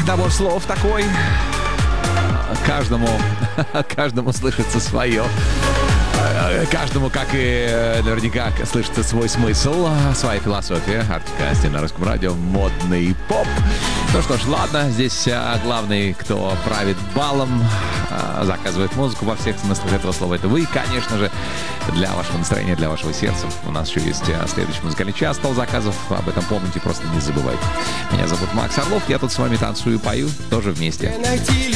набор слов такой. Каждому слышится свое. Каждому, как и наверняка, слышится свой смысл, своя философия. Артик и Асти на Русском радио. Модный поп. Ну что ж, ладно. Здесь главный, кто правит балом, заказывает музыку во всех смыслах этого слова. Это вы, конечно же, для вашего настроения, для вашего сердца. У нас еще есть следующий музыкальный час, стол заказов. Об этом помните, просто не забывайте. Меня зовут Макс Орлов. Я тут с вами танцую и пою. Тоже вместе.